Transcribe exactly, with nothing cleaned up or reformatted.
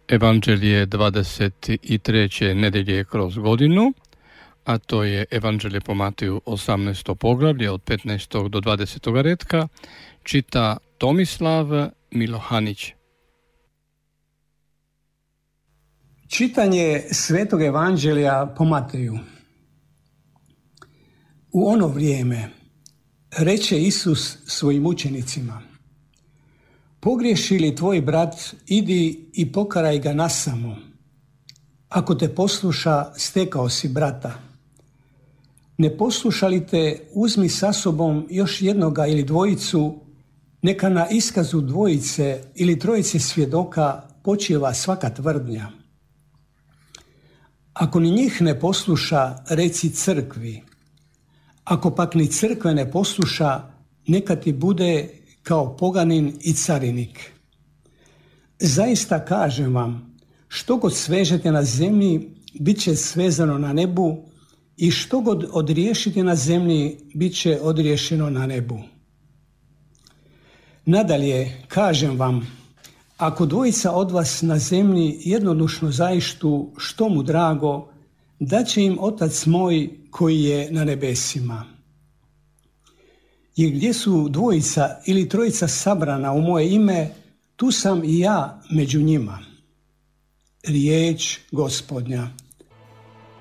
Evanđelje dvadeset treće nedelje kroz godinu, a to je Evanđelje po Mateju osamnaesto poglavlje od petnaestog do dvadesetog redka, čita Tomislav Milohanić. Čitanje Svetog Evanđelja po Mateju. U ono vrijeme reče Isus svojim učenicima: pogriješi li tvoj brat, idi i pokaraj ga nasamo. Ako te posluša, stekao si brata. Ne posluša li te, uzmi sa sobom još jednoga ili dvojicu, neka na iskazu dvojice ili trojice svjedoka počiva svaka tvrdnja. Ako ni njih ne posluša, reci crkvi. Ako pak ni crkve ne posluša, neka ti bude kao poganin i carinik. Zaista kažem vam, što god svežete na zemlji, bit će svezano na nebu, i što god odriješite na zemlji, bit će odriješeno na nebu. Nadalje, kažem vam, ako dvojica od vas na zemlji jednodušno zaištu što mu drago, dat će im Otac moj koji je na nebesima. Jer gdje su dvojica ili trojica sabrana u moje ime, tu sam i ja među njima. Riječ Gospodnja.